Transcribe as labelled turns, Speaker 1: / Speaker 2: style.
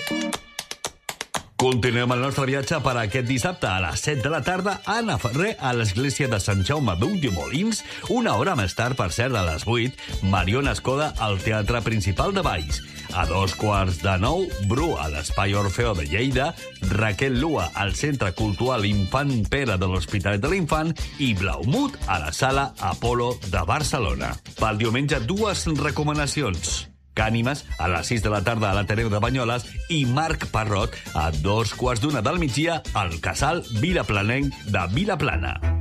Speaker 1: Continuem el nostre viatge per aquest dissabte a les 7 de la tarda a Anna Ferrer a l'església de Sant Jaume d'Ulldemolins. Una hora més tard, per cert, a les 8, Mariona Escoda al Teatre Principal de Valls. A 8:45, Bru a l'Espai Orfeo de Lleida, Raquel Lua al Centre Cultural Infant Pere de l'Hospitalet de l'Infant i Blaumut a la Sala Apolo de Barcelona. Pel diumenge, dues recomanacions. Cànimes, a les 6 de la tarda a l'Ateneu de Banyoles, i Marc Parrot, a 2:15 del migdia, al Casal Vilaplanenc de Vilaplana.